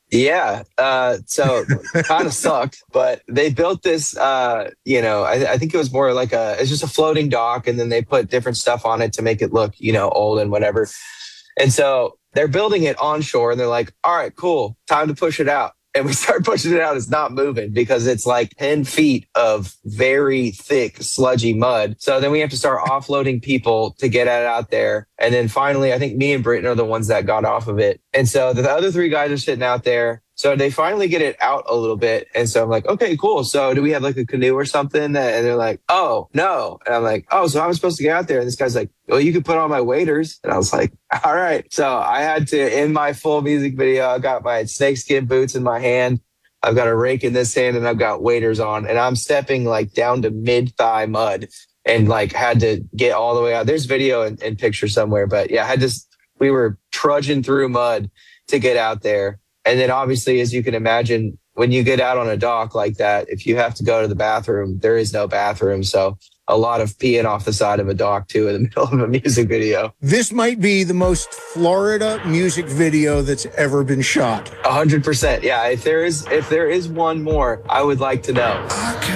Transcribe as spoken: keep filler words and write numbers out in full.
Yeah. Uh, so kind of sucked, but they built this, uh, you know, I, I think it was more like a, it's just a floating dock. And then they put different stuff on it to make it look, you know, old and whatever. And so they're building it onshore and they're like, all right, cool, time to push it out. And we start pushing it out. It's not moving because it's like ten feet of very thick, sludgy mud. So then we have to start offloading people to get it out there. And then finally, I think me and Britton are the ones that got off of it. And so the other three guys are sitting out there. So they finally get it out a little bit. And so I'm like, okay, cool. So do we have like a canoe or something? And they're like, oh, no. And I'm like, oh, so I'm supposed to get out there. And this guy's like, well, you could put on my waders. And I was like, all right. So I had to, in my full music video, I got my snakeskin boots in my hand. I've got a rake in this hand and I've got waders on. And I'm stepping like down to mid thigh mud and like had to get all the way out. There's video and, and picture somewhere. But yeah, I had to, we were trudging through mud to get out there. And then obviously, as you can imagine, when you get out on a dock like that, if you have to go to the bathroom, there is no bathroom. So a lot of peeing off the side of a dock, too, in the middle of a music video. This might be the most Florida music video that's ever been shot. A hundred percent. Yeah. If there is, if there is one more, I would like to know.